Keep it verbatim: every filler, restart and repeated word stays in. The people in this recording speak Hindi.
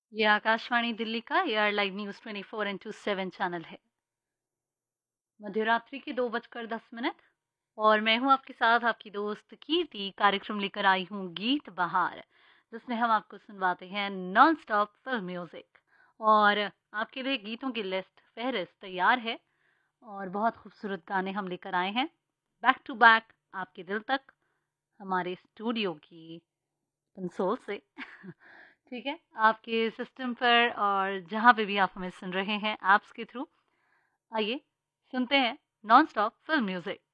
ये आकाशवाणी दिल्ली का air live news twenty four into seven channel है। मध्यरात्रि के दो बजकर दस मिनट और मैं हूँ आपके साथ आपकी दोस्त कीर्ति। कार्यक्रम लेकर आई हूँ गीत बहार, जिसमें हम आपको सुनवाते हैं नॉन स्टॉप फिल्म म्यूजिक। और आपके लिए गीतों की लिस्ट फहरिस्त तैयार है और बहुत खूबसूरत गाने हम लेकर आए हैं बैक टू बैक आपके दिल तक, हमारे स्टूडियो की कंसोल से। ठीक है, आपके सिस्टम पर और जहाँ पे भी आप हमें सुन रहे हैं ऐप्स के थ्रू। आइए सुनते हैं नॉन स्टॉप फिल्म म्यूजिक।